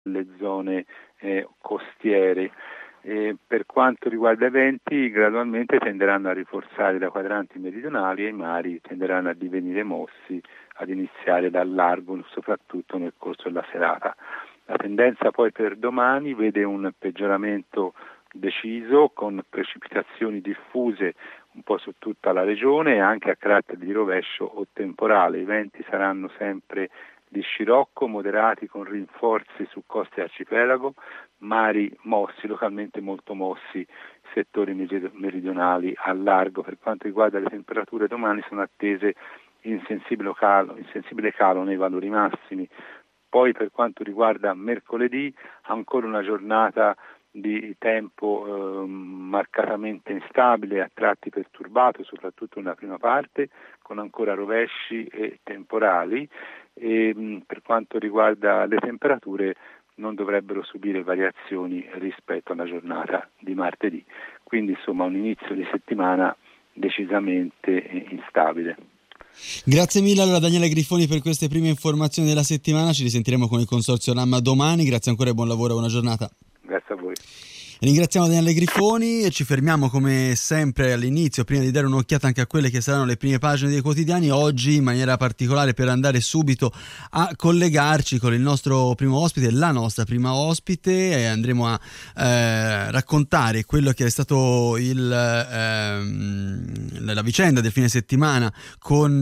le zone costiere. Per quanto riguarda i venti, gradualmente tenderanno a rinforzare da quadranti meridionali e i mari tenderanno a divenire mossi, ad iniziare dal largo, soprattutto nel corso della serata. La tendenza poi per domani vede un peggioramento deciso, con precipitazioni diffuse un po' su tutta la regione e anche a carattere di rovescio o temporale. I venti saranno sempre di scirocco, moderati con rinforzi su coste e arcipelago, mari mossi, localmente molto mossi, settori meridionali al largo. Per quanto riguarda le temperature, domani sono attese in sensibile calo nei valori massimi. Poi per quanto riguarda mercoledì, ancora una giornata di tempo marcatamente instabile, a tratti perturbato, soprattutto nella prima parte, con ancora rovesci e temporali. E per quanto riguarda le temperature non dovrebbero subire variazioni rispetto alla giornata di martedì. Quindi insomma un inizio di settimana decisamente instabile. Grazie mille allora Daniele Grifoni per queste prime informazioni della settimana, ci risentiremo con il Consorzio NAM domani, grazie ancora e buon lavoro, buona giornata. Grazie a voi. Ringraziamo Daniele Grifoni e ci fermiamo come sempre all'inizio, prima di dare un'occhiata anche a quelle che saranno le prime pagine dei quotidiani, oggi in maniera particolare per andare subito a collegarci con il nostro primo ospite, la nostra prima ospite, e andremo a raccontare quello che è stato la vicenda del fine settimana con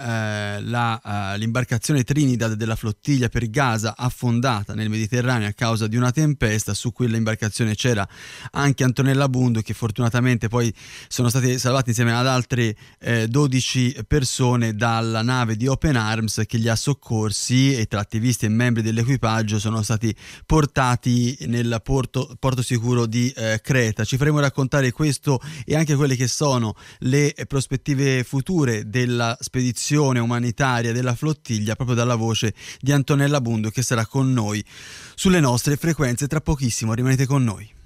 l'imbarcazione Trinidad della flottiglia per Gaza affondata nel Mediterraneo a causa di una tempesta. Su quell'imbarcazione c'era anche Antonella Bundu, che fortunatamente poi sono state salvate insieme ad altre 12 persone dalla nave di Open Arms che li ha soccorsi, e tra attivisti e membri dell'equipaggio sono stati portati nel porto sicuro di Creta. Ci faremo raccontare questo e anche quelle che sono le prospettive future della spedizione umanitaria della flottiglia proprio dalla voce di Antonella Bundu, che sarà con noi sulle nostre frequenze tra pochissimo. Rimanete con noi.